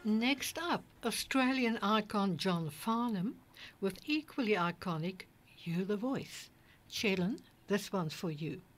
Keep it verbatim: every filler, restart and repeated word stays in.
Next up, Australian icon John Farnham with equally iconic You the Voice. Chelin, this one's for you.